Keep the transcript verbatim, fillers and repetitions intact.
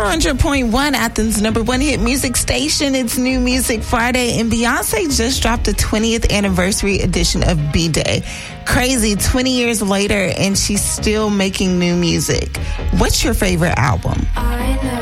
one hundred point one, Athens' number one hit music station. It's New Music Friday, and Beyonce just dropped the twentieth anniversary edition of B-Day. Crazy, twenty years later, and she's still making new music. What's your favorite album? I know.